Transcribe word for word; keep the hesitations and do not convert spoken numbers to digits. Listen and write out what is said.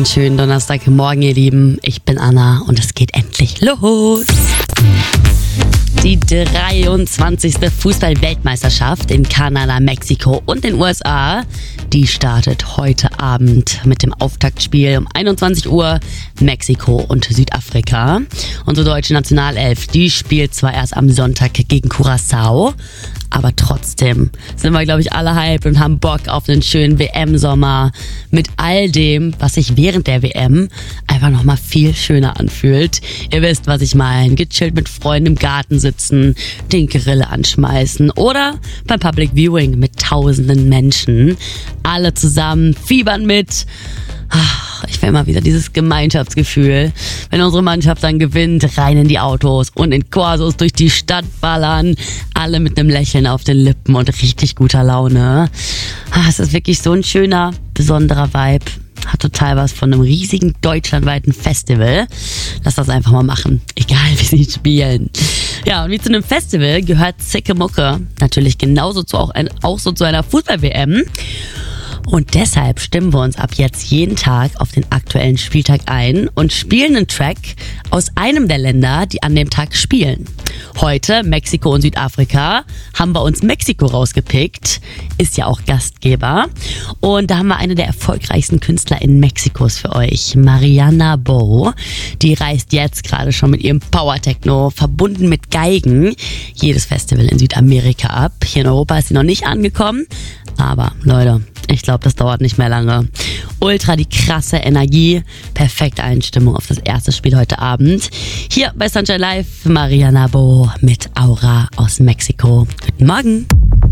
Einen schönen Donnerstagmorgen, ihr Lieben. Ich bin Anna und es geht endlich los. Die dreiundzwanzigste Fußball-Weltmeisterschaft in Kanada, Mexiko und den U S A, die startet heute Abend mit dem Auftaktspiel um einundzwanzig Uhr Mexiko und Südafrika. Unsere deutsche Nationalelf, die spielt zwar erst am Sonntag gegen Curaçao, aber trotzdem sind wir, glaube ich, alle hyped und haben Bock auf einen schönen W M-Sommer mit all dem, was sich während der W M einfach nochmal viel schöner anfühlt. Ihr wisst, was ich meine. Gechillt mit Freunden im Garten sitzen, den Grill anschmeißen oder beim Public Viewing mit tausenden Menschen. Alle zusammen fiebern mit. Ich will immer wieder dieses Gemeinschaftsgefühl, wenn unsere Mannschaft dann gewinnt, rein in die Autos und in Corsos durch die Stadt ballern, alle mit einem Lächeln auf den Lippen und richtig guter Laune. Es ist wirklich so ein schöner, besonderer Vibe. Hat total was von einem riesigen deutschlandweiten Festival. Lass das einfach mal machen, egal wie sie spielen. Ja, und wie zu einem Festival gehört zicke Mucke natürlich genauso zu auch, ein, auch so zu einer Fußball-W M. Und deshalb stimmen wir uns ab jetzt jeden Tag auf den aktuellen Spieltag ein und spielen einen Track aus einem der Länder, die an dem Tag spielen. Heute, Mexiko und Südafrika, haben wir uns Mexiko rausgepickt, ist ja auch Gastgeber. Und da haben wir eine der erfolgreichsten KünstlerInnen Mexikos für euch, Mariana Bo. Die reist jetzt gerade schon mit ihrem Power-Techno, verbunden mit Geigen, jedes Festival in Südamerika ab. Hier in Europa ist sie noch nicht angekommen, aber Leute, ich glaube, das dauert nicht mehr lange. Ultra die krasse Energie, perfekte Einstimmung auf das erste Spiel heute Abend. Hier bei Sunshine Live, Mariana Bo mit Aura aus Mexiko. Guten Morgen.